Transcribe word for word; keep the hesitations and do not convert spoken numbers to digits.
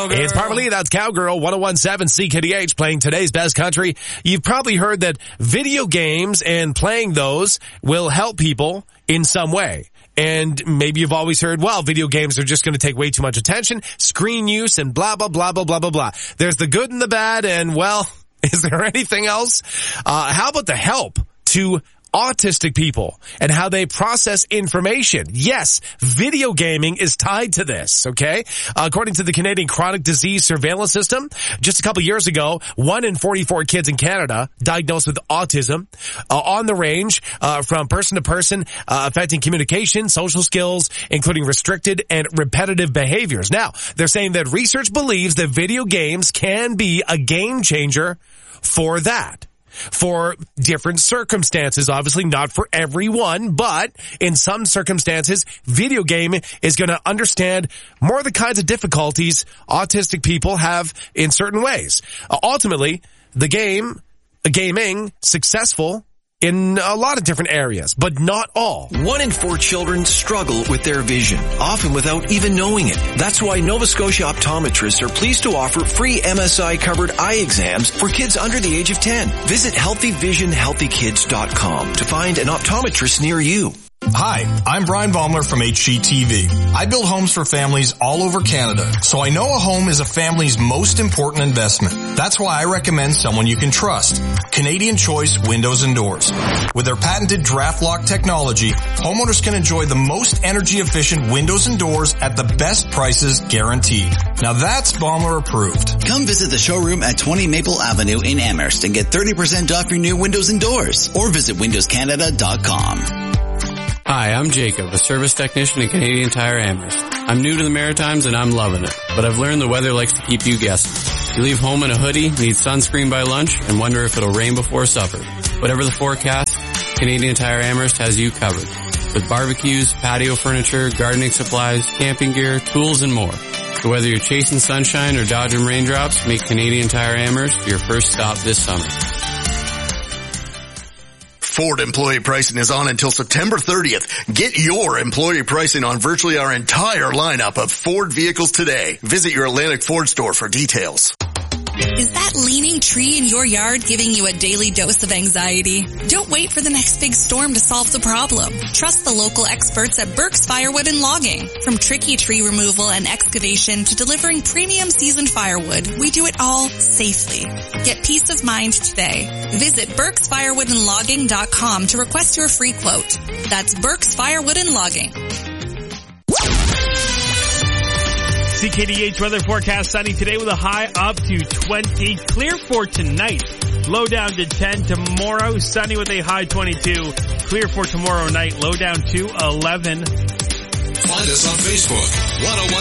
Cowgirl. It's Parmalee, that's Cowgirl, one oh one point seven C K D H playing today's best country. You've probably heard that video games and playing those will help people in some way. And maybe you've always heard, well, video games are just going to take way too much attention, screen use, and blah, blah, blah, blah, blah, blah, blah. There's the good and the bad, and, well, is there anything else? Uh, how about the help to autistic people and how they process information? Yes, video gaming is tied to this, okay? Uh, according to the Canadian Chronic Disease Surveillance System, just a couple years ago, one in forty-four kids in Canada diagnosed with autism uh, on the range uh, from person to person, uh, affecting communication, social skills, including restricted and repetitive behaviors. Now, they're saying that research believes that video games can be a game changer for that. For different circumstances, obviously not for everyone, but in some circumstances, video game is going to understand more of the kinds of difficulties autistic people have in certain ways. Uh, ultimately, the game, gaming, successful in a lot of different areas, but not all. One in four children struggle with their vision, often without even knowing it. That's why Nova Scotia optometrists are pleased to offer free M S I-covered eye exams for kids under the age of ten. Visit healthy vision healthy kids dot com to find an optometrist near you. Hi, I'm Brian Baumler from H G T V. I build homes for families all over Canada, so I know a home is a family's most important investment. That's why I recommend someone you can trust. Canadian Choice Windows and Doors. With their patented draft lock technology, homeowners can enjoy the most energy efficient windows and doors at the best prices guaranteed. Now that's Baumler approved. Come visit the showroom at twenty Maple Avenue in Amherst and get thirty percent off your new windows and doors, or visit windows canada dot com. Hi, I'm Jacob, a service technician at Canadian Tire Amherst. I'm new to the Maritimes and I'm loving it, but I've learned the weather likes to keep you guessing. You leave home in a hoodie, need sunscreen by lunch, and wonder if it'll rain before supper. Whatever the forecast, Canadian Tire Amherst has you covered. With barbecues, patio furniture, gardening supplies, camping gear, tools, and more. So whether you're chasing sunshine or dodging raindrops, make Canadian Tire Amherst your first stop this summer. Ford employee pricing is on until September thirtieth. Get your employee pricing on virtually our entire lineup of Ford vehicles today. Visit your Atlantic Ford store for details. Is that leaning tree in your yard giving you a daily dose of anxiety? Don't wait for the next big storm to solve the problem. Trust the local experts at Burke's Firewood and Logging. From tricky tree removal and excavation to delivering premium seasoned firewood, we do it all safely. Get peace of mind today. Visit burkes firewood and logging dot com to request your free quote. That's Burke's Firewood and Logging. C K D H weather forecast: sunny today with a high up to twenty. Clear for tonight. Low down to ten. Tomorrow, sunny with a high twenty-two. Clear for tomorrow night. Low down to eleven. Find us on Facebook. one oh one